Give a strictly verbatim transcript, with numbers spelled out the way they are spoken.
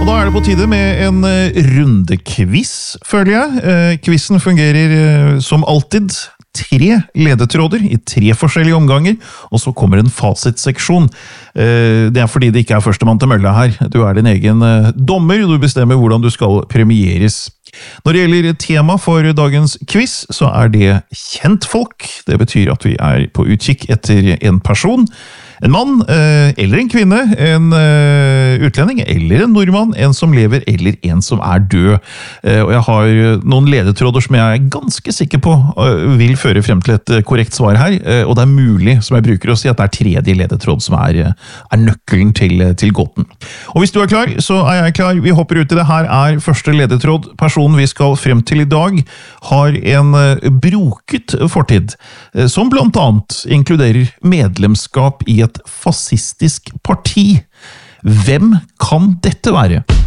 Og da er det på tide med en rundekviss, føler jeg. Quizen fungerer som alltid. Tre ledetråder i tre forskjellige omganger, og så kommer en fasitseksjon. Det er fordi det ikke er førstemann til mølla her. Du er din egen dommer, du bestemmer hvordan du skal premieres. Når det gjelder tema for dagens quiz, så er det kjentfolk. Det betyr at vi er på utkikk etter en person, en mann eller en kvinne, en utlending eller en nordmann, en som lever eller en som er død. Og jeg har noen ledetråder som jeg er ganske sikker på vil føre frem til et korrekt svar her, og det er mulig, som jeg bruker å si, at det er tredje ledetråd som er, er nøkkelen til, til gåten. Og hvis du er klar, så er jeg klar. Vi hopper ut i det. Her er første ledetråd. Personen vi skal frem til i dag har en broket fortid, som blant annet inkluderer medlemskap i et fascistisk parti. Hvem kan dette være?